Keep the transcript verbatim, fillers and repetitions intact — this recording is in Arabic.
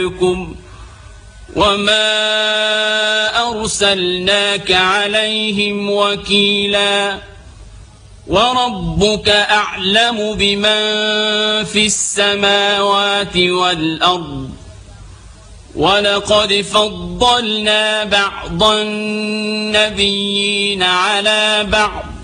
وما أرسلناك عليهم وكيلا وربك أعلم بمن في السماوات والأرض ولقد فضلنا بعض النبيين على بعض